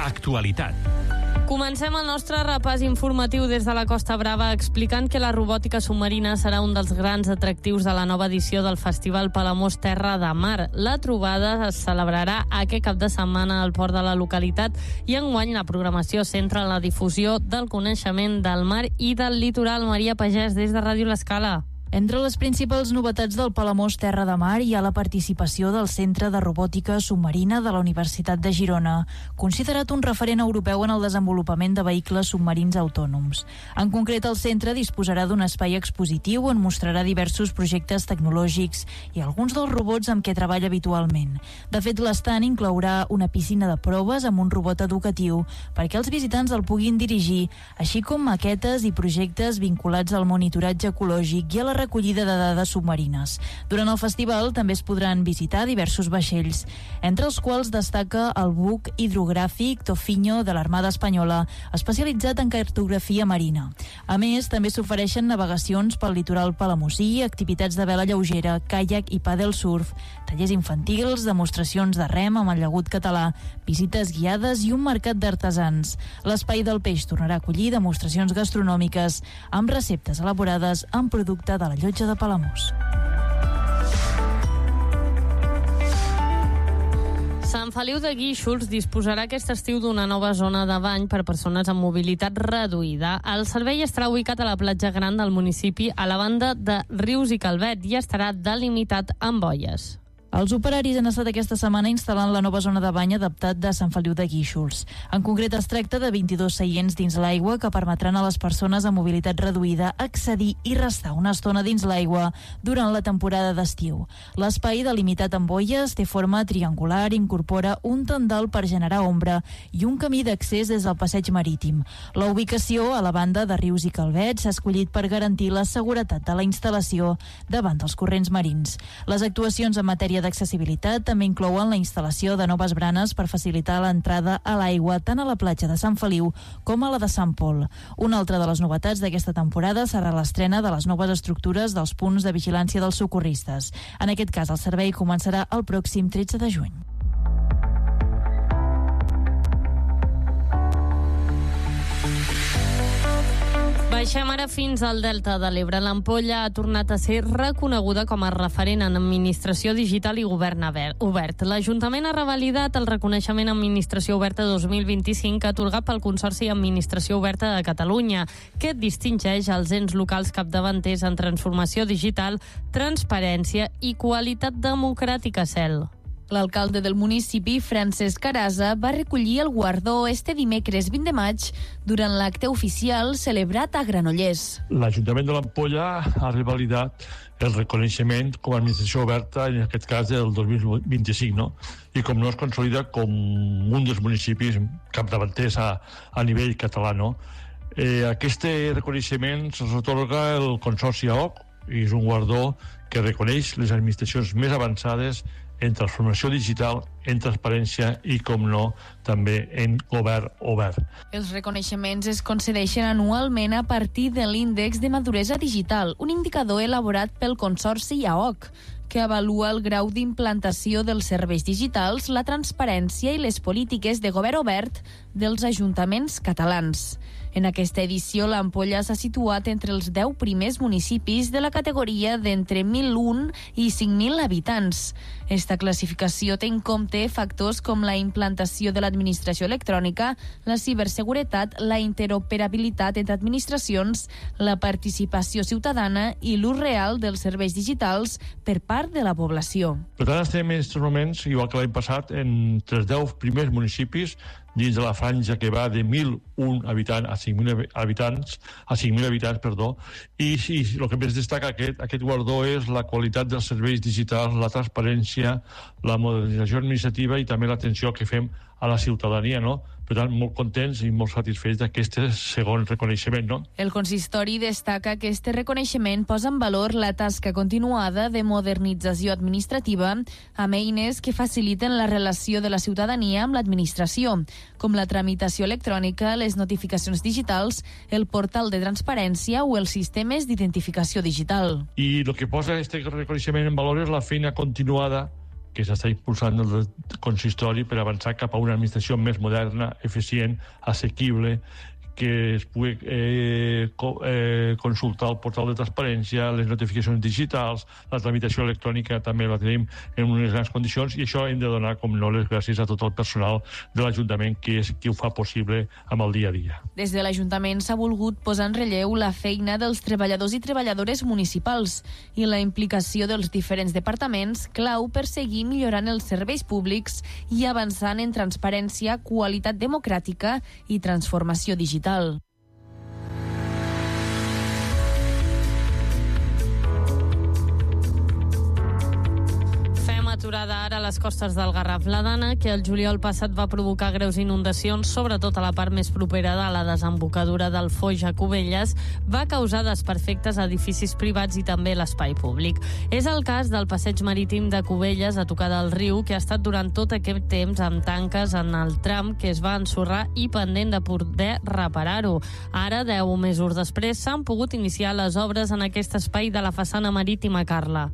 Actualitat. Comencem el nostre repàs informatiu des de la Costa Brava explicant que la robòtica submarina serà un dels grans atractius de la nova edició del Festival Palamós Terra de Mar. La trobada es celebrarà aquest cap de setmana al port de la localitat i enguany la programació centra en la difusió del coneixement del mar i del litoral. Maria Pagès, des de Ràdio L'Escala. Entre les principals novetats del Palamós Terra de Mar hi ha la participació del Centre de Robòtica Submarina de la Universitat de Girona, considerat un referent europeu en el desenvolupament de vehicles submarins autònoms. En concret, el centre disposarà d'un espai expositiu on mostrarà diversos projectes tecnològics i alguns dels robots amb què treballa habitualment. De fet, l'estant inclourà una piscina de proves amb un robot educatiu perquè els visitants el puguin dirigir, així com maquetes i projectes vinculats al monitoratge ecològic i a la recollida de dades submarines. Durant el festival també es podran visitar diversos vaixells, entre els quals destaca el buc hidrogràfic Tofinho de l'Armada Espanyola, especialitzat en cartografia marina. A més, també s'ofereixen navegacions pel litoral palamosí, activitats de vela lleugera, caiac i pàdel surf, tallers infantils, demostracions de rem amb el llagut català, visites guiades i un mercat d'artesans. L'Espai del Peix tornarà a acollir demostracions gastronòmiques amb receptes elaborades amb producte de la Llotja de Palamós. Sant Feliu de Guíxols disposarà aquest estiu d'una nova zona de bany per persones amb mobilitat reduïda. El servei estarà ubicat a la platja gran del municipi a la banda de Rius i Calvet i estarà delimitat amb boies. Els operaris han estat aquesta setmana instal·lant la nova zona de bany adaptat de Sant Feliu de Guíxols. En concret, es tracta de 22 seients dins l'aigua que permetran a les persones amb mobilitat reduïda accedir i restar una estona dins l'aigua durant la temporada d'estiu. L'espai, delimitat amb boies, té forma triangular, incorpora un tendal per generar ombra i un camí d'accés des del passeig marítim. La ubicació a la banda de Rius i Calvet s'ha escollit per garantir la seguretat de la instal·lació davant dels corrents marins. Les actuacions en matèria d'accessibilitat també inclouen la instal·lació de noves branes per facilitar l'entrada a l'aigua tant a la platja de Sant Feliu com a la de Sant Pol. Una altra de les novetats d'aquesta temporada serà l'estrena de les noves estructures dels punts de vigilància dels socorristes. En aquest cas, el servei començarà el pròxim 13 de juny. Baixem ara fins al Delta de l'Ebre. L'Ampolla ha tornat a ser reconeguda com a referent en administració digital i govern obert. L'Ajuntament ha revalidat el reconeixement Administració Oberta 2025 atorgat pel Consorci Administració Oberta de Catalunya, que distingeix els ens locals capdavanters en transformació digital, transparència i qualitat democràtica, Cel. L'alcalde del municipi, Francesc Arasa, va recollir el guardó este dimecres 20 de maig durant l'acte oficial celebrat a Granollers. L'Ajuntament de l'Ampolla ha revalidat el reconeixement com a administració oberta, en aquest cas del 2025, no? I com no es consolida com un dels municipis capdavanters a nivell català, no? Aquest reconeixement se'ls atorga el Consorci AOC i és un guardó que reconeix les administracions més avançades en transformació digital, en transparència i, com no, també en govern obert. Els reconeixements es concedeixen anualment a partir de l'Índex de Maduresa Digital, un indicador elaborat pel Consorci AOC, que avalua el grau d'implantació dels serveis digitals, la transparència i les polítiques de govern obert dels ajuntaments catalans. En aquesta edició, l'Ampolla s'ha situat entre els 10 primers municipis de la categoria d'entre 1.001 i 5.000 habitants. Esta classificació té en compte factors com la implantació de l'administració electrònica, la ciberseguretat, la interoperabilitat entre administracions, la participació ciutadana i l'ús real dels serveis digitals per part de la població. Per tant, estem en aquests moments, igual que l'any passat, entre els 10 primers municipis dins de la franja que va de 1.001 habitants a 5.000 habitants, i el que més destaca aquest guardó és la qualitat dels serveis digitals, la transparència, la modernització administrativa i també l'atenció que fem a la ciutadania, no? Per tant, molt contents i molt satisfets d'aquest segon reconeixement, no? El consistori destaca que este reconeixement posa en valor la tasca continuada de modernització administrativa amb eines que faciliten la relació de la ciutadania amb l'administració, com la tramitació electrònica, les notificacions digitals, el portal de transparència o els sistemes d'identificació digital. I el que posa aquest reconeixement en valor és la feina continuada que s'està impulsant el consistori per avançar cap a una administració més moderna, eficient, assequible, que es pugui consultar el portal de transparència, les notificacions digitals, la tramitació electrònica també la tenim en unes grans condicions, i això hem de donar, com no, les gràcies a tot el personal de l'Ajuntament, que és qui ho fa possible amb el dia a dia. Des de l'Ajuntament s'ha volgut posar en relleu la feina dels treballadors i treballadores municipals i la implicació dels diferents departaments, clau per seguir millorant els serveis públics i avançant en transparència, qualitat democràtica i transformació digital. Aturada ara a les costes del Garraf. La Dana, que el juliol passat va provocar greus inundacions, sobretot a la part més propera de la desembocadura del Foix a Cubelles, va causar desperfectes a edificis privats i també l'espai públic. És el cas del passeig marítim de Cubelles, a tocar del riu, que ha estat durant tot aquest temps amb tanques en el tram que es va ensorrar i pendent de poder reparar-ho. Ara, 10 mesos després, s'han pogut iniciar les obres en aquest espai de la façana marítima, Carla.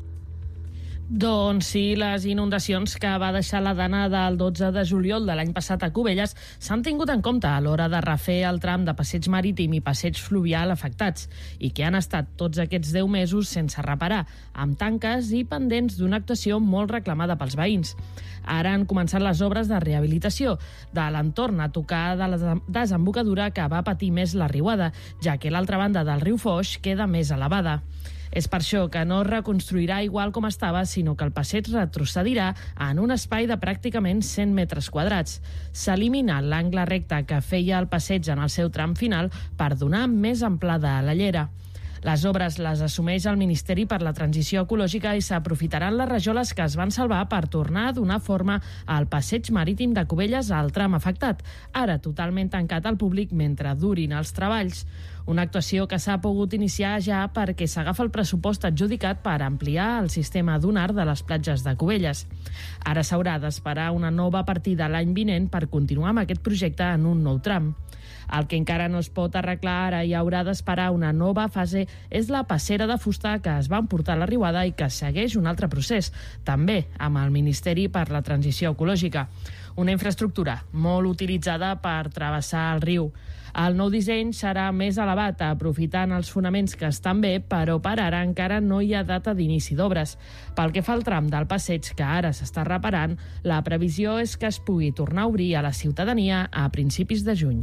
Doncs sí, les inundacions que va deixar la Dana del 12 de juliol de l'any passat a Cubelles s'han tingut en compte a l'hora de refer el tram de passeig marítim i passeig fluvial afectats i que han estat tots aquests 10 mesos sense reparar, amb tanques i pendents d'una actuació molt reclamada pels veïns. Ara han començat les obres de rehabilitació de l'entorn a tocar de la desembocadura que va patir més la riuada, ja que l'altra banda del riu Foix queda més elevada. És per això que no es reconstruirà igual com estava, sinó que el passeig retrocedirà en un espai de pràcticament 100 metres quadrats. S'elimina l'angle recte que feia el passeig en el seu tram final per donar més amplada a la llera. Les obres les assumeix el Ministeri per la Transició Ecològica i s'aprofitaran les rajoles que es van salvar per tornar a donar forma al passeig marítim de Cubelles al tram afectat, ara totalment tancat al públic mentre durin els treballs. Una actuació que s'ha pogut iniciar ja perquè s'agafa el pressupost adjudicat per ampliar el sistema dunar de les platges de Cubelles. Ara s'haurà d'esperar una nova partida l'any vinent per continuar amb aquest projecte en un nou tram. El que encara no es pot arreglar ara i haurà d'esperar una nova fase és la passera de fusta que es va emportar a la riuada i que segueix un altre procés, també amb el Ministeri per la Transició Ecològica. Una infraestructura molt utilitzada per travessar el riu. El nou disseny serà més elevat, aprofitant els fonaments que estan bé, però per ara encara no hi ha data d'inici d'obres. Pel que fa al tram del passeig que ara s'està reparant, la previsió és que es pugui tornar a obrir a la ciutadania a principis de juny.